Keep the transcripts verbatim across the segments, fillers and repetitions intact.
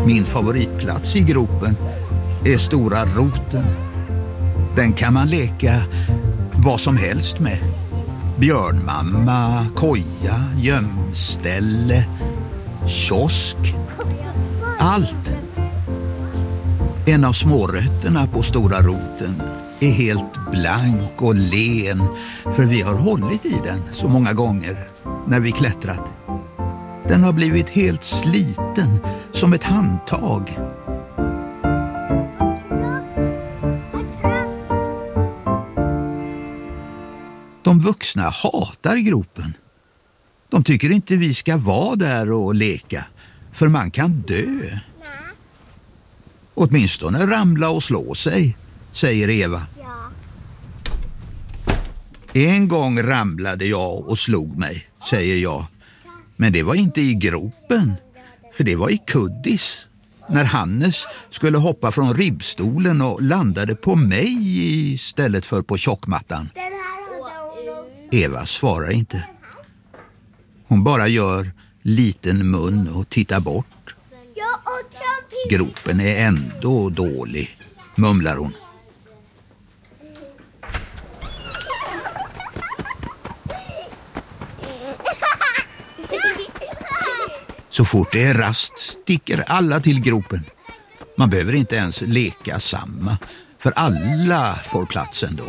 Min favoritplats i gropen är stora roten. Den kan man leka vad som helst med. Björnmamma, koja, gömställe, kiosk. Allt. En av smårötterna på stora roten är helt blank och len, för vi har hållit i den så många gånger när vi klättrat. Den har blivit helt sliten som ett handtag. De vuxna hatar gropen. De tycker inte vi ska vara där och leka, för man kan dö. Åtminstone ramla och slå sig, säger Eva. En gång ramlade jag och slog mig, säger jag. Men det var inte i gropen, för det var i kuddis. När Hannes skulle hoppa från ribbstolen och landade på mig istället för på tjockmattan. Eva svarar inte. Hon bara gör liten mun och tittar bort. Gropen är ändå dålig, mumlar hon. Så fort det är rast sticker alla till gropen. Man behöver inte ens leka samma, för alla får plats ändå.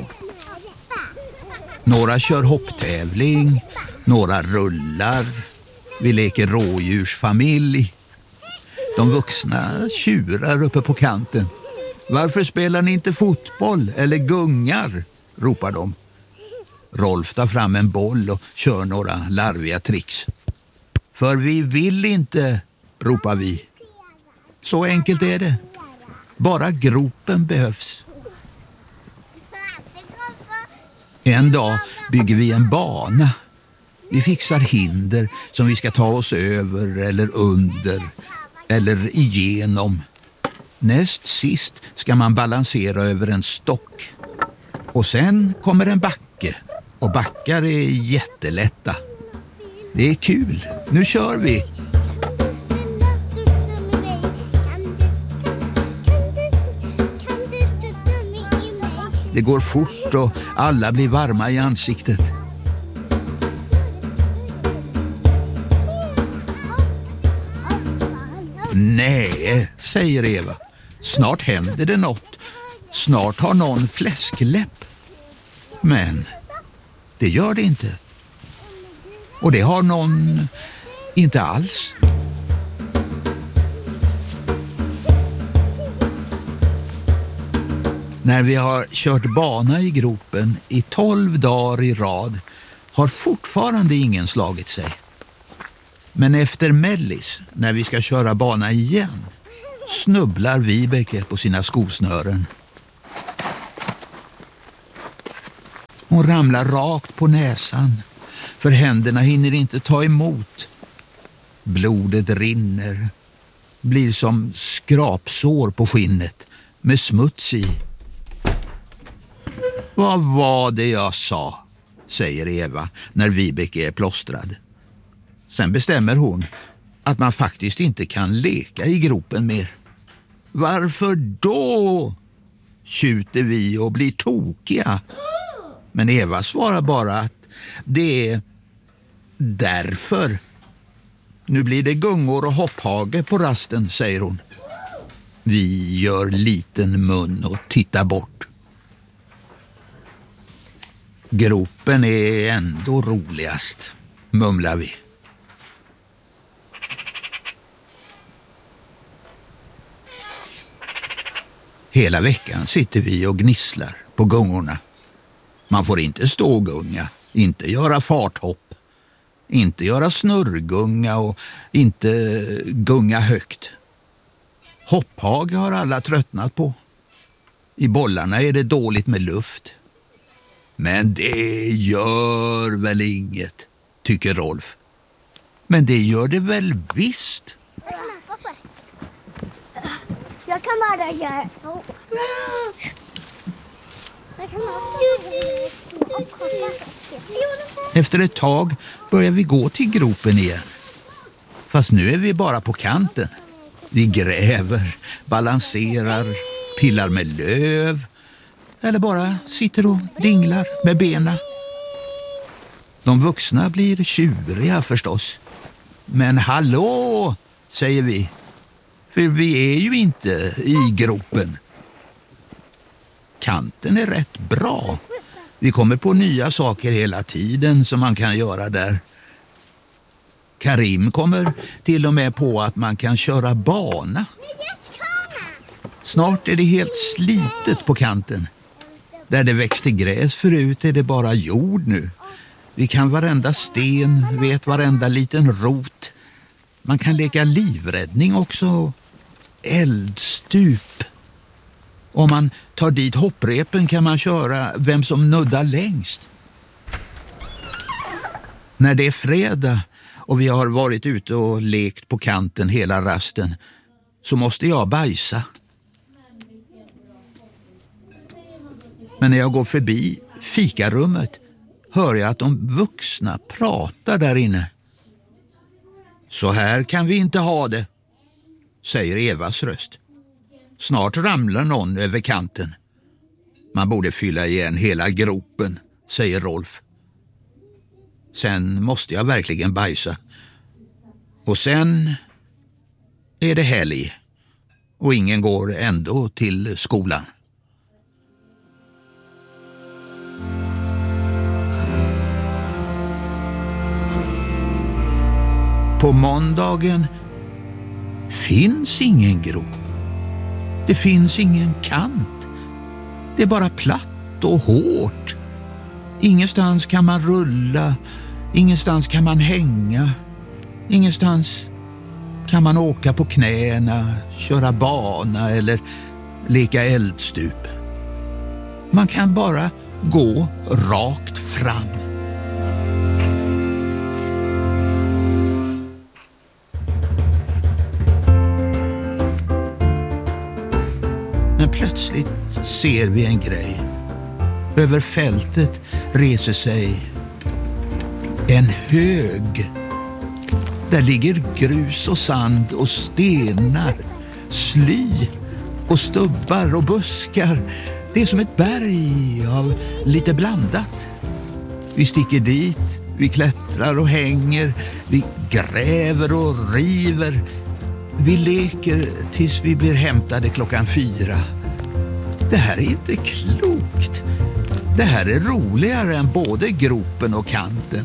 Några kör hopptävling, några rullar. Vi leker rådjursfamilj. De vuxna tjurar uppe på kanten. Varför spelar ni inte fotboll eller gungar? Ropar de. Rolf tar fram en boll och kör några larviga tricks. För vi vill inte, ropar vi. Så enkelt är det. Bara gropen behövs. En dag bygger vi en bana. Vi fixar hinder som vi ska ta oss över eller under eller igenom. Näst sist ska man balansera över en stock. Och sen kommer en backe. Och backar är jättelätta. Det är kul. Nu kör vi. Det går fort och alla blir varma i ansiktet. Nej, säger Eva. Snart händer det något. Snart har någon fläskläpp. Men det gör det inte. Och det har någon inte alls. När vi har kört bana i gropen i tolv dagar i rad har fortfarande ingen slagit sig. Men efter Mellis, när vi ska köra bana igen, snubblar Vibeke på sina skosnören. Hon ramlar rakt på näsan, för händerna hinner inte ta emot. Blodet rinner, blir som skrapsår på skinnet med smuts i. Vad var det jag sa, säger Eva när Vibeke är plåstrad. Sen bestämmer hon att man faktiskt inte kan leka i gropen mer. Varför då? Tjuter vi och blir tokiga. Men Eva svarar bara att det är därför. Nu blir det gungor och hopphage på rasten, säger hon. Vi gör liten mun och tittar bort. Gropen är ändå roligast, mumlar vi. Hela veckan sitter vi och gnisslar på gungorna. Man får inte stå och gunga, inte göra farthopp, inte göra snurrgunga och inte gunga högt. Hopphage har alla tröttnat på. I bollarna är det dåligt med luft. Men det gör väl inget, tycker Rolf. Men det gör det väl visst. Jag kan bara göra. Efter ett tag börjar vi gå till gropen igen. Fast nu är vi bara på kanten. Vi gräver, balanserar, pillar med löv eller bara sitter och dinglar med benen. De vuxna blir tjuriga förstås. Men hallå, säger vi. För vi är ju inte i gropen. Kanten är rätt bra. Vi kommer på nya saker hela tiden som man kan göra där. Karim kommer till och med på att man kan köra bana. Snart är det helt slitet på kanten. Där det växte gräs förut är det bara jord nu. Vi kan varenda sten, vet varenda liten rot. Man kan leka livräddning också. Eldstup. Om man tar dit hopprepen kan man köra vem som nuddar längst. När det är fredag och vi har varit ute och lekt på kanten hela rasten så måste jag bajsa. Men när jag går förbi fikarummet hör jag att de vuxna pratar där inne. Så här kan vi inte ha det, säger Evas röst. Snart ramlar någon över kanten. Man borde fylla igen hela gropen, säger Rolf. Sen måste jag verkligen bajsa. Och sen är det helg. Och ingen går ändå till skolan. På måndagen finns ingen grop. Det finns ingen kant. Det är bara platt och hårt. Ingenstans kan man rulla. Ingenstans kan man hänga. Ingenstans kan man åka på knäna, köra bana eller leka eldstup. Man kan bara gå rakt fram. Men plötsligt ser vi en grej. Över fältet reser sig en hög. Där ligger grus och sand och stenar, sly och stubbar och buskar. Det är som ett berg av lite blandat. Vi sticker dit, vi klättrar och hänger, vi gräver och river. Vi leker tills vi blir hämtade klockan fyra. Det här är inte klokt. Det här är roligare än både gropen och kanten.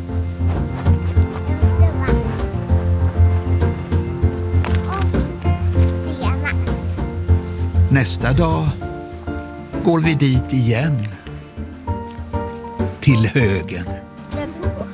Nästa dag går vi dit igen. Till högen.